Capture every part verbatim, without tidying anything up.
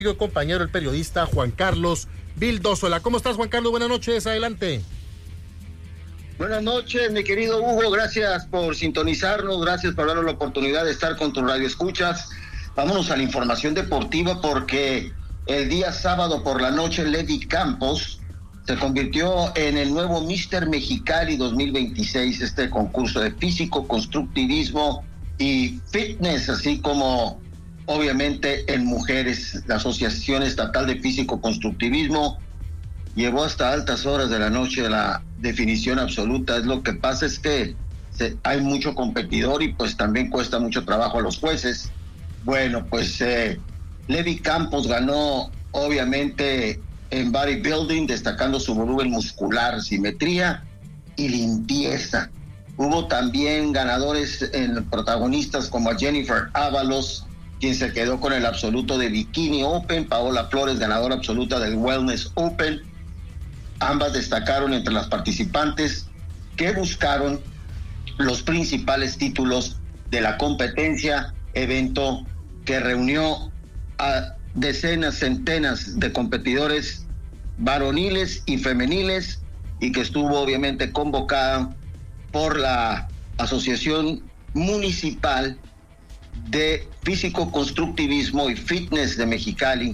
compañero, el periodista Juan Carlos Vildósola. ¿Cómo estás, Juan Carlos? Buenas noches, adelante. Buenas noches, mi querido Hugo, gracias por sintonizarnos, gracias por darnos la oportunidad de estar con tu radio escuchas. Vámonos a la información deportiva porque el día sábado por la noche Levi Campos se convirtió en el nuevo míster Mexicali dos mil veintiséis, este concurso de físico, constructivismo y fitness, así como obviamente en mujeres. La Asociación Estatal de Físico Constructivismo llevó hasta altas horas de la noche la definición absoluta. Es lo que pasa es que se, hay mucho competidor y pues también cuesta mucho trabajo a los jueces. Bueno, pues eh, Levi Campos ganó obviamente en bodybuilding, destacando su volumen muscular, simetría y limpieza. Hubo también ganadores en protagonistas como a Jennifer Ábalos, quien se quedó con el absoluto de Bikini Open, Paola Flores, ganadora absoluta del Wellness Open. Ambas destacaron entre las participantes que buscaron los principales títulos de la competencia, evento que reunió a decenas, centenas de competidores varoniles y femeniles y que estuvo obviamente convocada por la Asociación Municipal de Físico Constructivismo y Fitness de Mexicali,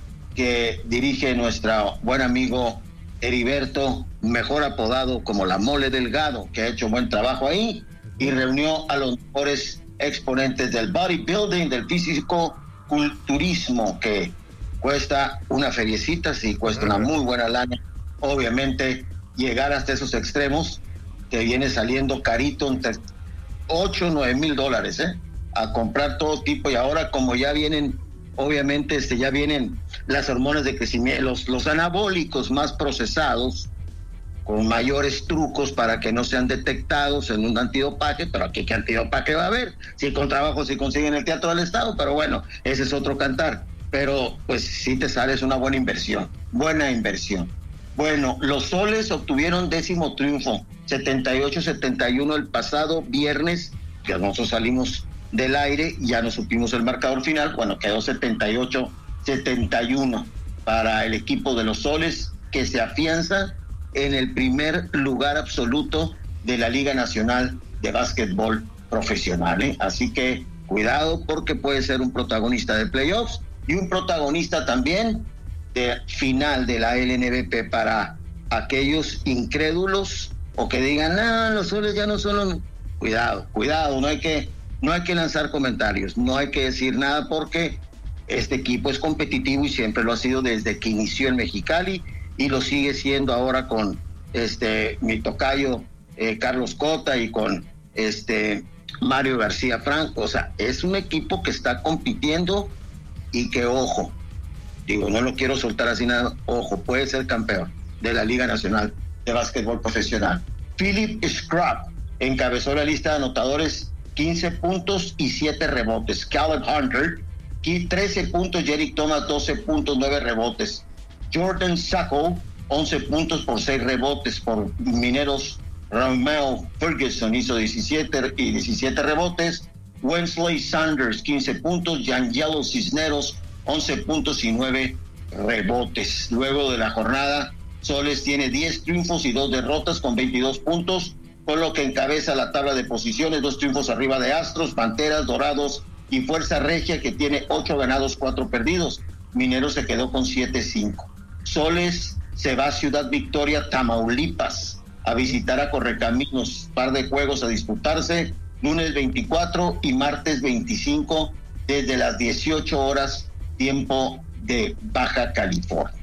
que dirige nuestro buen amigo Heriberto, mejor apodado como la Mole Delgado, que ha hecho buen trabajo ahí y reunió a los mejores exponentes del bodybuilding, del físico culturismo, que cuesta una feriecita, sí, cuesta una muy buena lana. Obviamente llegar hasta esos extremos te viene saliendo carito, entre ocho, nueve mil dólares, ¿eh? A comprar todo tipo. Y ahora como ya vienen, obviamente este, ya vienen las hormonas de crecimiento, los, los anabólicos más procesados, con mayores trucos para que no sean detectados en un antidopaje, pero aquí qué antidopaje va a haber, si con trabajo si consiguen el Teatro del Estado, pero bueno, ese es otro cantar, pero pues sí te sale, es una buena inversión, buena inversión. Bueno, los Soles obtuvieron décimo triunfo, setenta y ocho setenta y uno el pasado viernes, que nosotros salimos del aire, ya no supimos el marcador final, bueno, quedó setenta y ocho setenta y uno para el equipo de los Soles, que se afianza en el primer lugar absoluto de la Liga Nacional de Básquetbol Profesional, ¿eh? Así que cuidado, porque puede ser un protagonista de playoffs y un protagonista también de final de la L N B P para aquellos incrédulos o que digan, ah, los Soles ya no son los... Cuidado, cuidado, no hay que, no hay que lanzar comentarios, no hay que decir nada, porque este equipo es competitivo y siempre lo ha sido desde que inició en Mexicali y lo sigue siendo ahora con este mi tocayo eh, Carlos Cota y con este Mario García Franco. O sea, es un equipo que está compitiendo y que, ojo, digo, no lo quiero soltar así nada, ojo, puede ser campeón de la Liga Nacional de Básquetbol Profesional. Philip Scrub encabezó la lista de anotadores, quince puntos y siete rebotes. Caleb Hunter, trece puntos. Jerick Thomas, doce puntos, nueve rebotes. Jordan Sacco, once puntos por seis rebotes. Por Mineros, Romeo Ferguson hizo diecisiete y diecisiete rebotes. Wensley Sanders, quince puntos. Giangielo Cisneros, once puntos y nueve rebotes. Luego de la jornada, Soles tiene diez triunfos y dos derrotas con veintidós puntos, con lo que encabeza la tabla de posiciones, dos triunfos arriba de Astros, Panteras, Dorados y Fuerza Regia, que tiene ocho ganados, cuatro perdidos. Mineros se quedó con siete cinco. Soles se va a Ciudad Victoria, Tamaulipas, a visitar a Correcaminos, par de juegos a disputarse, lunes veinticuatro y martes veinticinco, desde las dieciocho horas, tiempo de Baja California.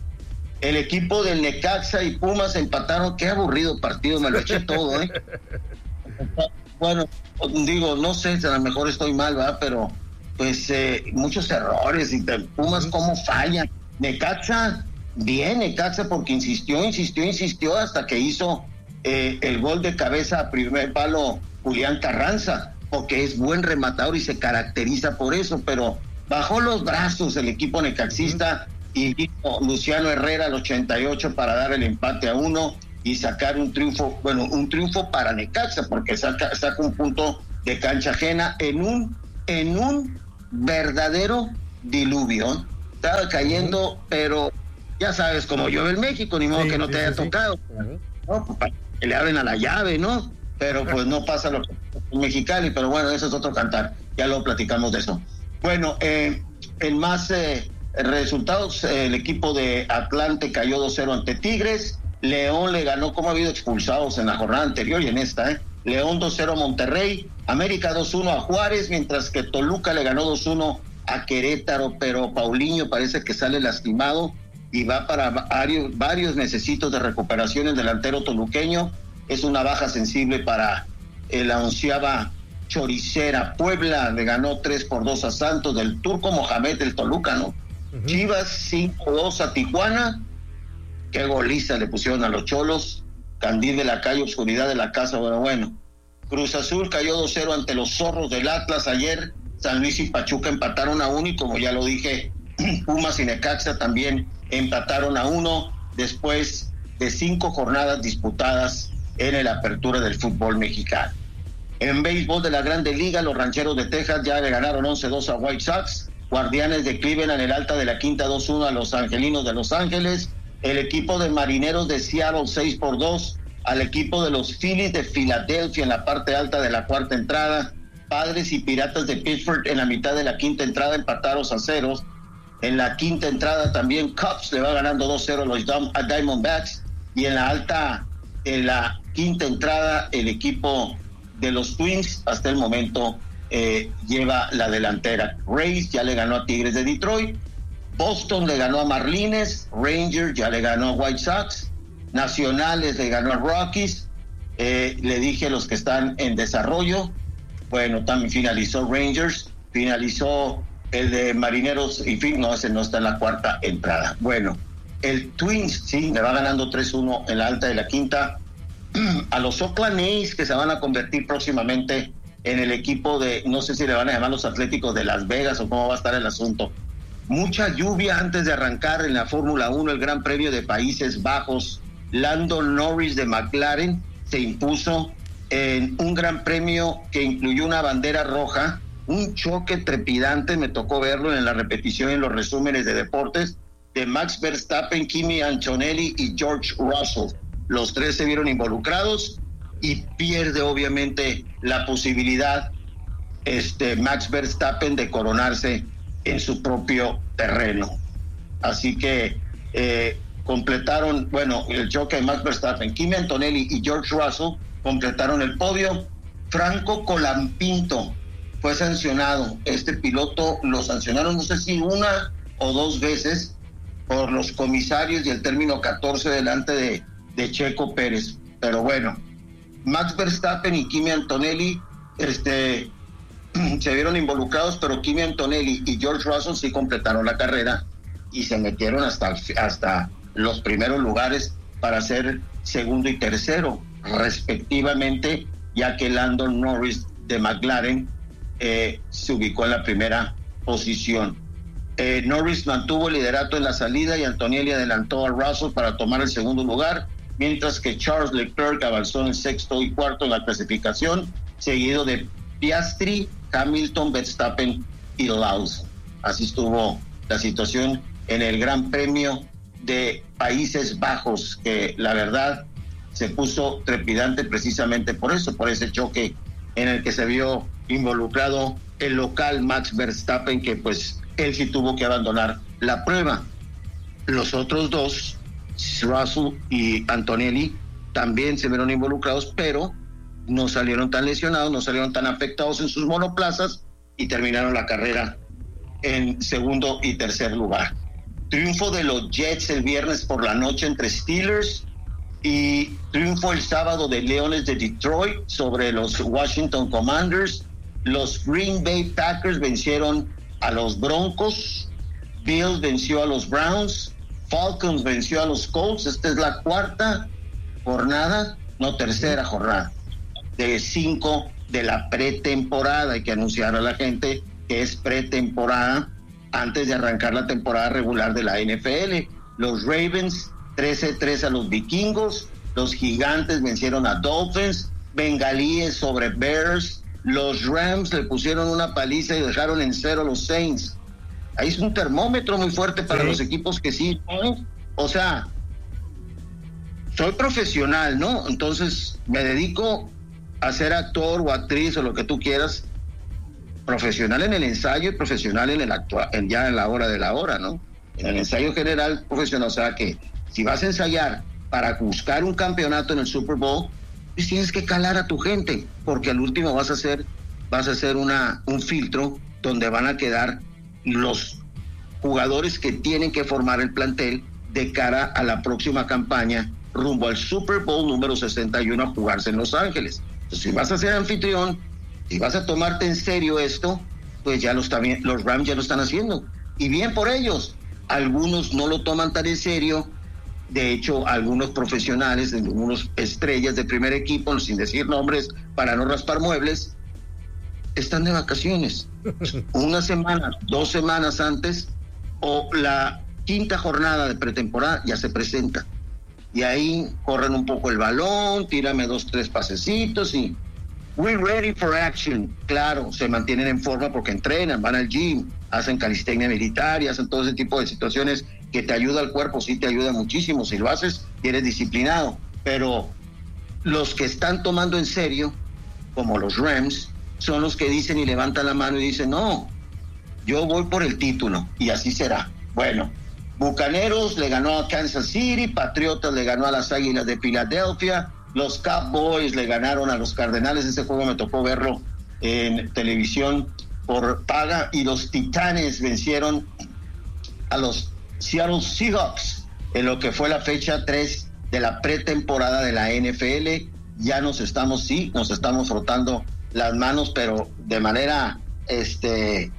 El equipo del Necaxa y Pumas empataron. Qué aburrido partido, me lo eché todo, ¿eh? Bueno, digo, no sé, a lo mejor estoy mal, ¿verdad? Pero, pues, eh, muchos errores. Y Pumas, ¿cómo fallan? Necaxa, bien, Necaxa, porque insistió, insistió, insistió, hasta que hizo eh, el gol de cabeza a primer palo Julián Carranza, porque es buen rematador y se caracteriza por eso, pero bajó los brazos el equipo necaxista. Y vino Luciano Herrera al ochenta y ocho para dar el empate a uno y sacar un triunfo, bueno, un triunfo para Necaxa, porque saca, saca un punto de cancha ajena en un, en un verdadero diluvio. estaba cayendo, uh-huh. pero ya sabes cómo llueve en México, ni modo sí, que no sí, te haya sí, tocado. Sí. Uh-huh. ¿No? Pues para que le abren a la llave, ¿no? Pero pues no pasa lo que en Mexicali, pero bueno, eso es otro cantar, ya lo platicamos de eso. Bueno, eh, en más eh, resultados, eh, el equipo de Atlante cayó dos cero ante Tigres, León le ganó, como ha habido expulsados en la jornada anterior y en esta, ¿eh? León dos cero a Monterrey, América dos uno a Juárez, mientras que Toluca le ganó dos uno a Querétaro, pero Paulinho parece que sale lastimado y va para varios, varios necesitos de recuperación el delantero toluqueño. Es una baja sensible para el onceava choricera. Puebla le ganó tres por dos a Santos, del Turco Mohamed del Toluca, ¿no? Uh-huh. Chivas cinco dos a Tijuana. Qué goliza le pusieron a los Cholos. Candil de la calle, obscuridad de la casa, bueno, bueno. Cruz Azul cayó dos cero ante los Zorros del Atlas ayer. San Luis y Pachuca empataron a uno y como ya lo dije, Pumas y Necaxa también empataron a uno después de cinco jornadas disputadas en la apertura del fútbol mexicano. En béisbol de la Grande Liga, los Rancheros de Texas ya le ganaron once dos a White Sox. Guardianes de Cleveland en el alta de la quinta dos uno a los Angelinos de Los Ángeles. El equipo de Marineros de Seattle seis por dos al equipo de los Phillies de Filadelfia en la parte alta de la cuarta entrada. Padres y Piratas de Pittsburgh en la mitad de la quinta entrada empataron a ceros. En la quinta entrada también Cubs le va ganando dos cero a los Diamondbacks. Y en la alta, en la quinta entrada, el equipo de los Twins hasta el momento eh, lleva la delantera. Rays ya le ganó a Tigres de Detroit. Boston le ganó a Marlins. Rangers ya le ganó a White Sox. Nacionales le ganó a Rockies. Eh, le dije a los que están en desarrollo. Bueno, también finalizó Rangers, finalizó el de Marineros, y fin, no, ese no está en la cuarta entrada. Bueno, el Twins, sí, le va ganando tres uno en la alta de la quinta a los Oakland A's, que se van a convertir próximamente en el equipo de, no sé si le van a llamar los Atléticos de Las Vegas o cómo va a estar el asunto. Mucha lluvia antes de arrancar en la Fórmula uno, el Gran Premio de Países Bajos. Lando Norris de McLaren se impuso en un gran premio que incluyó una bandera roja, un choque trepidante, me tocó verlo en la repetición en los resúmenes de deportes, de Max Verstappen, Kimi Antonelli y George Russell. Los tres se vieron involucrados y pierde obviamente la posibilidad este Max Verstappen de coronarse en su propio terreno. Así que eh, completaron, bueno, el choque de Max Verstappen, Kimi Antonelli y George Russell completaron el podio. Franco Colapinto fue sancionado. Este piloto lo sancionaron, no sé si una o dos veces, por los comisarios y el término catorce delante de, de Checo Pérez. Pero bueno, Max Verstappen y Kimi Antonelli este, se vieron involucrados, pero Kimi Antonelli y George Russell sí completaron la carrera y se metieron hasta, hasta los primeros lugares para ser segundo y tercero respectivamente, ya que Lando Norris de McLaren eh, se ubicó en la primera posición. Eh, Norris mantuvo el liderato en la salida y Antonelli adelantó a Russell para tomar el segundo lugar, mientras que Charles Leclerc avanzó en sexto y cuarto en la clasificación, seguido de Piastri, Hamilton, Verstappen y Lawson. Así estuvo la situación en el Gran Premio de Países Bajos, que la verdad se puso trepidante precisamente por eso, por ese choque en el que se vio involucrado el local Max Verstappen, que pues él sí tuvo que abandonar la prueba. Los otros dos, Russell y Antonelli, también se vieron involucrados, pero no salieron tan lesionados, no salieron tan afectados en sus monoplazas y terminaron la carrera en segundo y tercer lugar. Triunfo de los Jets el viernes por la noche entre Steelers y triunfo el sábado de Leones de Detroit sobre los Washington Commanders. Los Green Bay Packers vencieron a los Broncos, Bills venció a los Browns, Falcons venció a los Colts. Esta es la cuarta jornada, no tercera jornada, de cinco de la pretemporada. Hay que anunciar a la gente que es pretemporada antes de arrancar la temporada regular de la N F L. Los Ravens trece tres a los Vikingos, los Gigantes vencieron a Dolphins, Bengalíes sobre Bears, los Rams le pusieron una paliza y dejaron en cero a los Saints. Ahí es un termómetro muy fuerte para sí. Los equipos que sí, ¿no? O sea, soy profesional, ¿no? Entonces me dedico a ser actor o actriz o lo que tú quieras, profesional en el ensayo y profesional en el actual, en ya en la hora de la hora, ¿no? En el ensayo general profesional, o sea que si vas a ensayar para buscar un campeonato en el Super Bowl, pues tienes que calar a tu gente, porque al último vas a hacer, vas a hacer una, un filtro donde van a quedar los jugadores que tienen que formar el plantel de cara a la próxima campaña rumbo al Super Bowl número sesenta y uno a jugarse en Los Ángeles. Entonces, si vas a ser anfitrión, si vas a tomarte en serio esto, pues ya lo está bien, los Rams ya lo están haciendo. Y bien por ellos. Algunos no lo toman tan en serio. De hecho, algunos profesionales, algunos estrellas de primer equipo, sin decir nombres para no raspar muebles, están de vacaciones. Una semana, dos semanas antes, o la quinta jornada de pretemporada ya se presenta. Y ahí corren un poco el balón, tírame dos, tres pasecitos y we're ready for action. Claro, se mantienen en forma porque entrenan, van al gym, hacen calistenia militar y hacen todo ese tipo de situaciones que te ayuda al cuerpo, sí te ayuda muchísimo. Si lo haces, eres disciplinado. Pero los que están tomando en serio, como los Rams, son los que dicen y levantan la mano y dicen, no, yo voy por el título y así será. Bueno, Bucaneros le ganó a Kansas City, Patriotas le ganó a las Águilas de Filadelfia, los Cowboys le ganaron a los Cardenales, ese juego me tocó verlo en televisión por paga, y los Titanes vencieron a los Seattle Seahawks en lo que fue la fecha tres de la pretemporada de la N F L. Ya nos estamos, sí, nos estamos frotando las manos, pero de manera este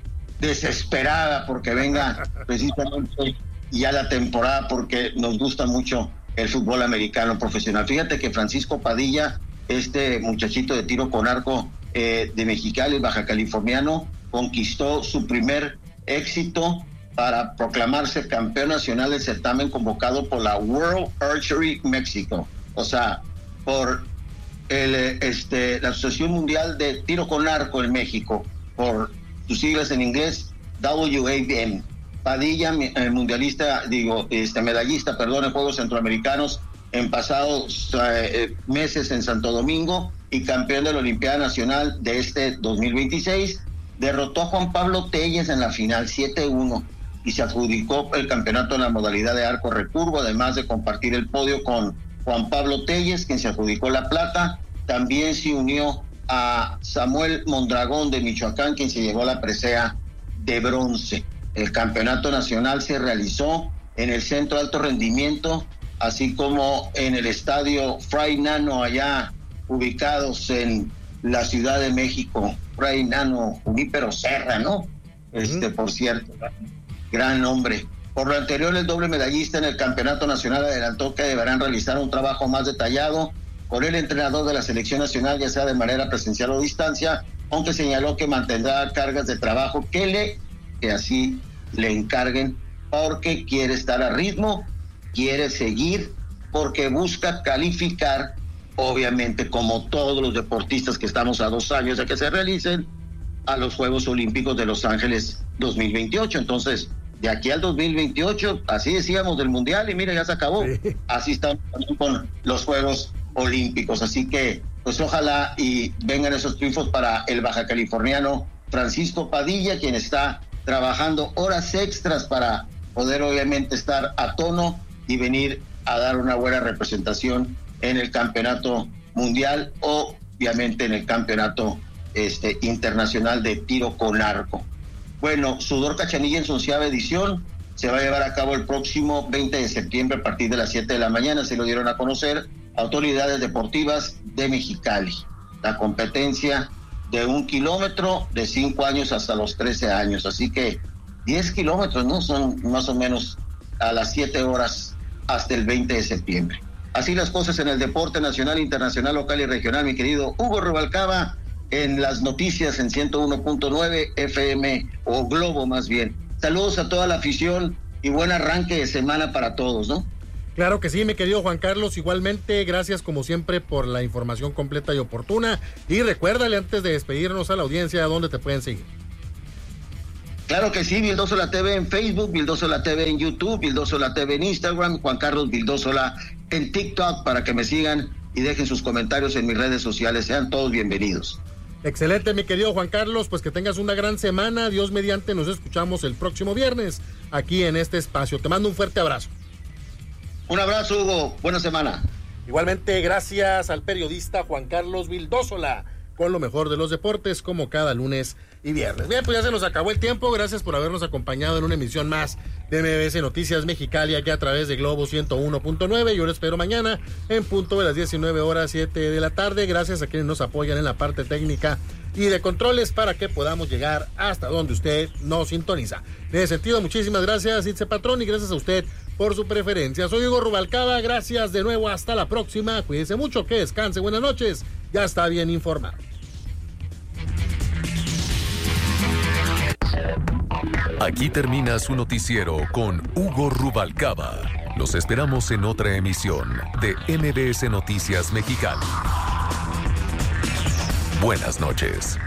desesperada porque venga precisamente ya la temporada, porque nos gusta mucho el fútbol americano profesional. Fíjate que Francisco Padilla, este muchachito de tiro con arco eh, de Mexicali, baja californiano, conquistó su primer éxito para proclamarse campeón nacional del certamen convocado por la World Archery México, o sea, por el, este, la Asociación Mundial de Tiro con Arco en México, por sus siglas en inglés, W A M. Padilla, eh, mundialista, digo, este medallista, perdón, en Juegos Centroamericanos en pasados eh, meses en Santo Domingo y campeón de la Olimpiada Nacional de este dos mil veintiséis, derrotó a Juan Pablo Telles en la final siete uno y se adjudicó el campeonato en la modalidad de arco recurvo, además de compartir el podio con Juan Pablo Telles, quien se adjudicó la plata. También se unió a Samuel Mondragón de Michoacán, quien se llevó la presea de bronce. El campeonato nacional se realizó en el Centro de Alto Rendimiento, así como en el Estadio Fray Nano, allá ubicados en la Ciudad de México. Fray Nano Junípero Serra, ¿no? Uh-huh. Este, por cierto, gran nombre. Por lo anterior, el doble medallista en el Campeonato Nacional adelantó que deberán realizar un trabajo más detallado con el entrenador de la selección nacional, ya sea de manera presencial o distancia, aunque señaló que mantendrá cargas de trabajo que le que así le encarguen, porque quiere estar a ritmo, quiere seguir, porque busca calificar, obviamente como todos los deportistas que estamos a dos años de que se realicen, a los Juegos Olímpicos de Los Ángeles dos mil veintiocho. Entonces, de aquí al dos mil veintiocho, así decíamos del Mundial, y mira, ya se acabó. Sí. Así estamos con los Juegos Olímpicos. Así que, pues ojalá y vengan esos triunfos para el baja californiano Francisco Padilla, quien está trabajando horas extras para poder obviamente estar a tono y venir a dar una buena representación en el campeonato mundial o obviamente en el campeonato este, internacional de tiro con arco. Bueno, Sudor Cachanilla en su onceava edición se va a llevar a cabo el próximo veinte de septiembre a partir de las siete de la mañana. Se lo dieron a conocer autoridades deportivas de Mexicali. La competencia de un kilómetro de cinco años hasta los trece años, así que diez kilómetros, ¿no? Son más o menos a las siete horas hasta el veinte de septiembre. Así las cosas en el deporte nacional, internacional, local y regional, mi querido Hugo Rubalcaba, en las noticias en ciento uno punto nueve F M o Globo más bien. Saludos a toda la afición y buen arranque de semana para todos, ¿no? Claro que sí, mi querido Juan Carlos, igualmente, gracias como siempre por la información completa y oportuna, y recuérdale antes de despedirnos a la audiencia dónde te pueden seguir. Claro que sí, Vildósola T V en Facebook, Vildósola T V en YouTube, Vildósola T V en Instagram, Juan Carlos Vildósola en TikTok, para que me sigan y dejen sus comentarios en mis redes sociales. Sean todos bienvenidos. Excelente, mi querido Juan Carlos, pues que tengas una gran semana. Dios mediante, nos escuchamos el próximo viernes aquí en este espacio. Te mando un fuerte abrazo. Un abrazo, Hugo. Buena semana. Igualmente, gracias al periodista Juan Carlos Vildósola, con lo mejor de los deportes, como cada lunes y viernes. Bien, pues ya se nos acabó el tiempo. Gracias por habernos acompañado en una emisión más de M B S Noticias Mexicali, aquí a través de Globo ciento uno punto nueve. Yo lo espero mañana en punto de las diecinueve horas, siete de la tarde. Gracias a quienes nos apoyan en la parte técnica y de controles para que podamos llegar hasta donde usted nos sintoniza. En ese sentido, muchísimas gracias, Itze Patrón, y gracias a usted por su preferencia. Soy Hugo Rubalcaba, gracias de nuevo, hasta la próxima. Cuídense mucho, que descanse, buenas noches, ya está bien informado. Aquí termina su noticiero con Hugo Rubalcaba. Los esperamos en otra emisión de M B S Noticias Mexicali. Buenas noches.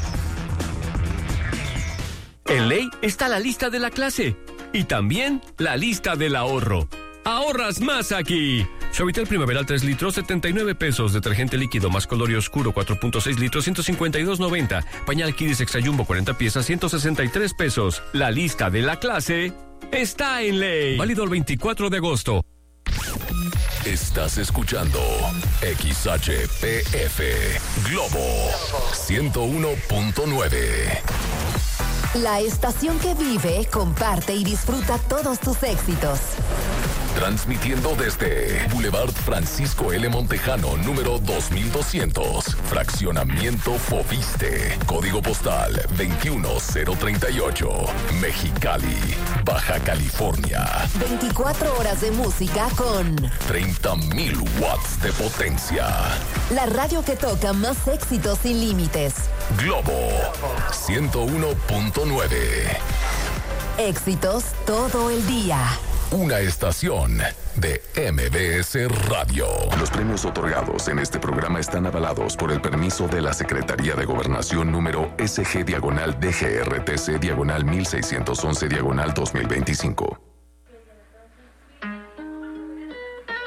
En Ley está la lista de la clase y también la lista del ahorro. ¡Ahorras más aquí! Suavitel Primaveral tres litros, setenta y nueve pesos. Detergente líquido más color y oscuro, cuatro punto seis litros, ciento cincuenta y dos noventa. Pañal Kidis Extra Jumbo, cuarenta piezas, ciento sesenta y tres pesos. La lista de la clase está en Ley. Válido el veinticuatro de agosto. Estás escuchando X H P F Globo ciento uno punto nueve. La estación que vive, comparte y disfruta todos tus éxitos. Transmitiendo desde Boulevard Francisco L. Montejano, número dos mil doscientos, Fraccionamiento Foviste, Código Postal veintiuno cero treinta y ocho, Mexicali, Baja California. veinticuatro horas de música con treinta mil watts de potencia. La radio que toca más éxitos sin límites. Globo ciento uno punto nueve. Éxitos todo el día. Una estación de M B S Radio. Los premios otorgados en este programa están avalados por el permiso de la Secretaría de Gobernación número S G diagonal D G R T C diagonal mil seiscientos once diagonal dos mil veinticinco.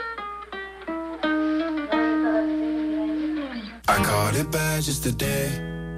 I caught it bad just today.